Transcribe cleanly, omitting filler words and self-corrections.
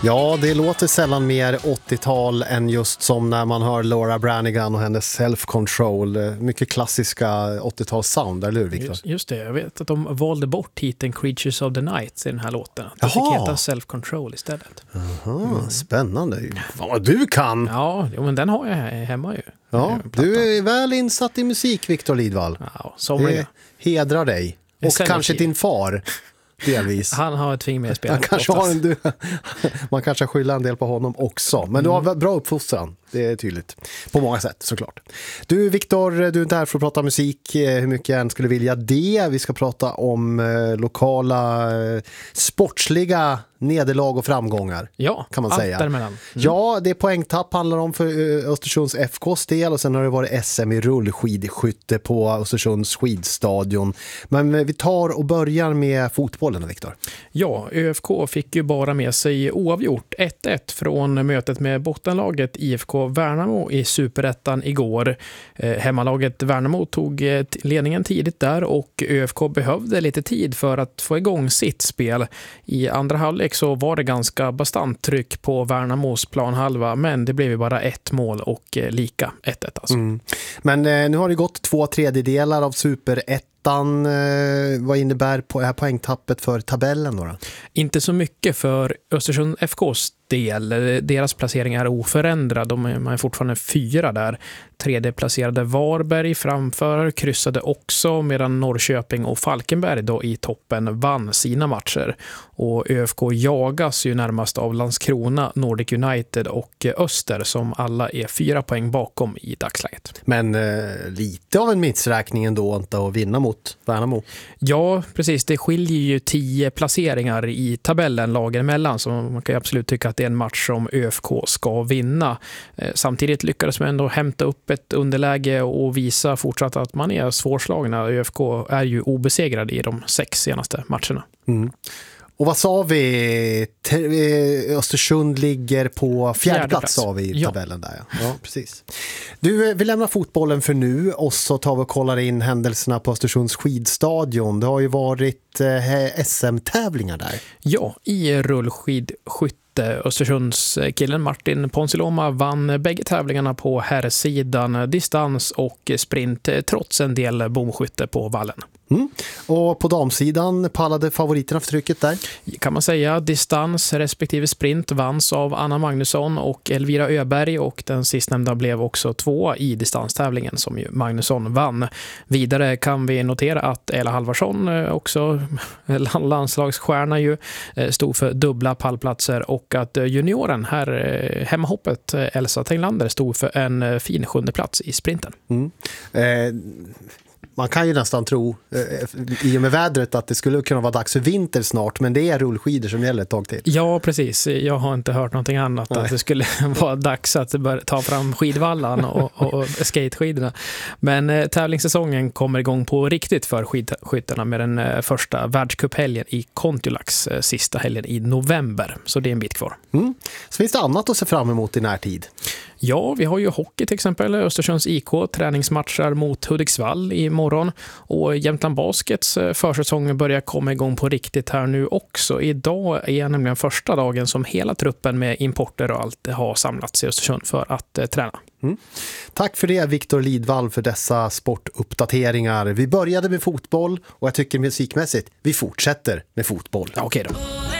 Ja, det låter sällan mer 80-tal än just som när man hör Laura Branigan och hennes Self-Control. Mycket klassiska 80-tals-sound, eller hur, Victor? Just det, jag vet att de valde bort titeln Creatures of the Night i den här låten. Det fick heta Self-Control istället. Aha, spännande. Vad du kan! Ja, men den har jag hemma ju. Ja, du är väl insatt i musik, Victor Lidvall. Ja, somliga. Det hedrar dig. Och kanske din far. Delvis. Han har ett finger med i spelet. Man kanske skyller en del på honom också. Men du har bra uppfostran. Det är tydligt. På många sätt, såklart. Du, Victor, du är inte här för att prata musik. Hur mycket jag än skulle vilja det. Vi ska prata om lokala sportsliga nederlag och framgångar. Ja, kan man säga. Däremellan. Ja, det är poängtapp handlar om för Östersunds FKs del. Och sen har det varit SM i rullskidskytte på Östersunds skidstadion. Men vi tar och börjar med fotbollen, Victor. Ja, ÖFK fick ju bara med sig oavgjort 1-1 från mötet med bottenlaget IFK Värnamo i Superettan igår. Hemmalaget Värnamo tog ledningen tidigt där och ÖFK behövde lite tid för att få igång sitt spel. I andra halvlek så var det ganska bastant tryck på Värnamos planhalva, men det blev ju bara ett mål och lika 1-1 alltså. Men nu har det gått 2/3 av Superettan. Vad innebär det här poängtappet för tabellen då? Inte så mycket för Östersund FKs del. Deras placering är oförändrad. Man är fortfarande 4 där. 3:e placerade Varberg framför kryssade också, medan Norrköping och Falkenberg då i toppen vann sina matcher. Och ÖFK jagas ju närmast av Landskrona, Nordic United och Öster som alla är 4 poäng bakom i dagsläget. Men lite av en missräkning ändå inte att vinna mot Värnamo. Ja, precis. Det skiljer ju 10 placeringar i tabellen lagen emellan, så man kan ju absolut tycka att det är en match som ÖFK ska vinna. Samtidigt lyckades man ändå hämta upp ett underläge och visa fortsatt att man är svårslagna. ÖFK är ju obesegrad i de 6 senaste matcherna. Och vad sa vi? Östersund ligger på 4:e plats, sa vi i tabellen där. Ja, precis. Du, vi lämnar fotbollen för nu och så tar vi och kollar in händelserna på Östersunds skidstadion. Det har ju varit SM-tävlingar där. Ja, i rullskidskytte. Östersunds killen Martin Ponsiloma vann bägge tävlingarna på herrsidan, distans och sprint, trots en del bomskytte på vallen. Och på damsidan pallade favoriterna för trycket där? Kan man säga. Distans respektive sprint vanns av Anna Magnusson och Elvira Öberg, och den sistnämnda blev också 2 i distanstävlingen som ju Magnusson vann. Vidare kan vi notera att Ella Halvarsson, också landslagsstjärna ju, stod för dubbla pallplatser, och att junioren här, hemmahoppet Elsa Tenglander, stod för en fin 7:e plats i sprinten. Man kan ju nästan tro i och med vädret att det skulle kunna vara dags för vinter snart, men det är rullskidor som gäller ett tag till. Ja, precis. Jag har inte hört någonting annat. Nej. Att det skulle vara dags att ta fram skidvallan och skateskidorna. Men tävlingssäsongen kommer igång på riktigt för skidskyttarna med den första världscuphelgen i Kontiolax sista helgen i november. Så det är en bit kvar. Så finns det annat att se fram emot i närtid? Ja, vi har ju hockey till exempel. Östersunds IK träningsmatchar mot Hudiksvall imorgon. Och Jämtland Baskets försäsong börjar komma igång på riktigt här nu också. Idag är nämligen första dagen som hela truppen med importer och allt har samlats i Östersund för att träna. Tack för det, Victor Lidvall, för dessa sportuppdateringar. Vi började med fotboll och jag tycker musikmässigt vi fortsätter med fotboll. Ja, okej då.